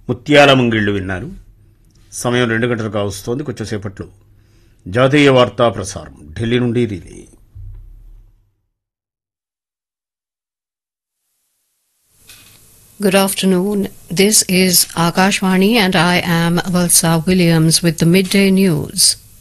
ముత్యాల ముంగిళ్ళు విన్నారు. సమయం 2 గంటలు కావస్తోంది. కొంచెం సేపట్లో జాతీయ వార్తా ప్రసారం ఢిల్లీ నుండి relay. Good afternoon. This is Akashvani and I am Valsa Williams with the midday news.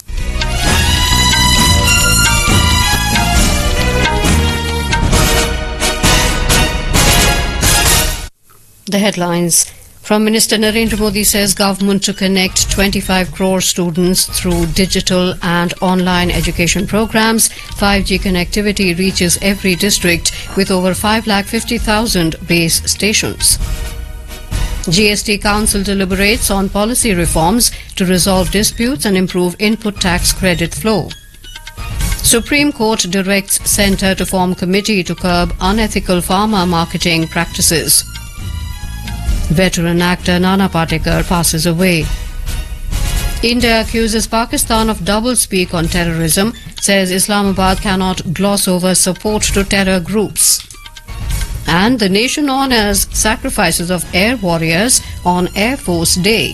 The headlines. Prime Minister Narendra Modi says government to connect 25 crore students through digital and online education programs. 5G connectivity reaches every district with over 550,000 base stations. GST Council deliberates on policy reforms to resolve disputes and improve input tax credit flow. Supreme Court directs Centre to form committee to curb unethical pharma marketing practices. Veteran actor Nana Patekar passes away. India accuses Pakistan of doublespeak on terrorism, says Islamabad cannot gloss over support to terror groups. And the nation honors sacrifices of air warriors on Air Force Day.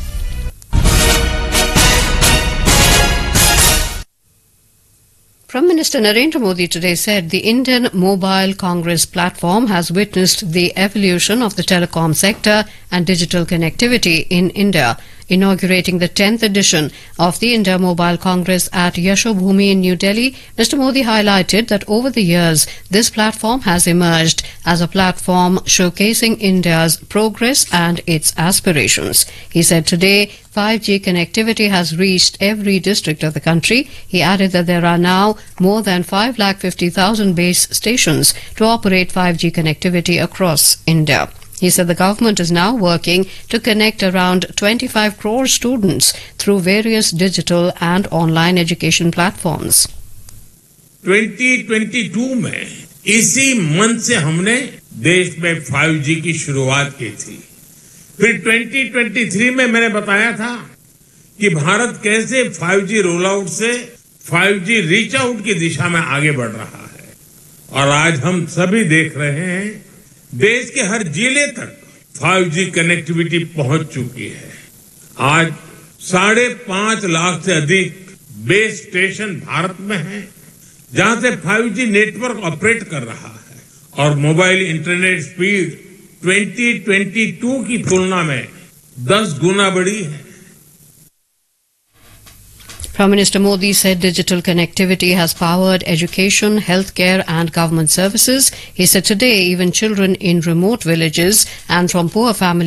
Prime Minister Narendra Modi today said the Indian Mobile Congress platform has witnessed the evolution of the telecom sector and digital connectivity in India. Inaugurating the 10th edition of the India Mobile Congress at Yashobhoomi in New Delhi, Mr. Modi highlighted that over the years, this platform has emerged as a platform showcasing India's progress and its aspirations. He said today, 5G connectivity has reached every district of the country. He added that there are now more than 550,000 base stations to operate 5G connectivity across India. He said the government is now working to connect around 25 crore students through various digital and online education platforms. 2022 में इसी मन से हमने देश में 5G की शुरुआत की थी. फिर 2023 में मैंने बताया था कि भारत कैसे 5G रोल आउट से 5G रीच आउट की दिशा में आगे बढ़ रहा है. और आज हम सभी देख रहे हैं देश के हर जिले तक 5G कनेक्टिविटी पहुंच चुकी है. आज 5.5 लाख से अधिक बेस स्टेशन भारत में हैं, जहां से 5G नेटवर्क ऑपरेट कर रहा है और मोबाइल इंटरनेट स्पीड 2022 की तुलना में 10 गुना बढ़ी है. Prime Minister Modi said digital connectivity has powered education, healthcare and government services. He said today even children in remote villages and from poor families